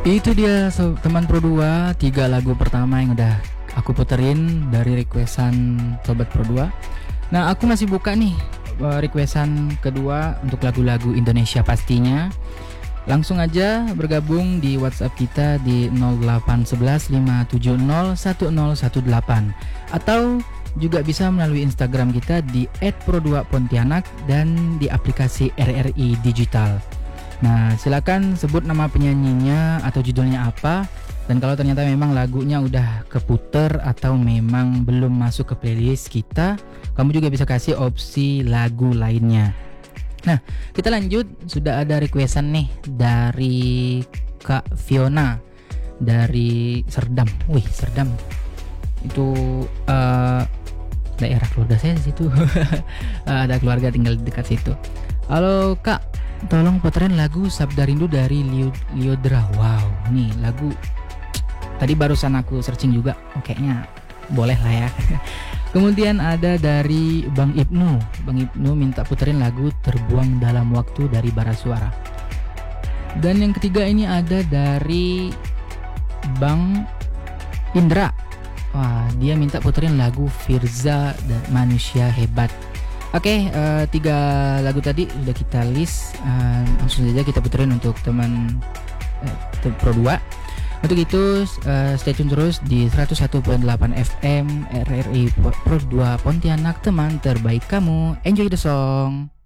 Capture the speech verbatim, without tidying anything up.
Itu dia so, teman Pro dua, tiga lagu pertama yang udah aku puterin dari requestan Sobat Pro dua. Nah, aku masih buka nih requestan kedua untuk lagu-lagu Indonesia pastinya. Langsung aja bergabung di WhatsApp kita di nol delapan satu satu lima tujuh nol satu nol satu delapan atau juga bisa melalui Instagram kita di et pro dua pontianak dan di aplikasi R R I Digital. Nah, silakan sebut nama penyanyinya atau judulnya apa. Dan kalau ternyata memang lagunya udah keputer atau memang belum masuk ke playlist kita, kamu juga bisa kasih opsi lagu lainnya. Nah, kita lanjut. Sudah ada requestan nih dari Kak Fiona dari Serdam. Wih, Serdam itu uh, daerah keluarga saya di situ. Ada keluarga tinggal di dekat situ. Halo Kak, tolong puterin lagu Sabda Rindu dari Liodra. Wow, nih lagu tadi barusan aku searching juga, oh, kayaknya boleh lah ya. Kemudian ada dari Bang Ibnu. Bang Ibnu minta puterin lagu Terbuang Dalam Waktu dari Bara Suara. Dan yang ketiga ini ada dari Bang Indra. Wah, dia minta puterin lagu Firza dan Manusia Hebat. Oke, uh, tiga lagu tadi udah kita list. Uh, langsung saja kita puterin untuk teman uh, Pro dua. Untuk itu uh, stay tune terus di seratus satu koma delapan F M R R I Pro dua Pontianak, teman terbaik kamu. Enjoy the song.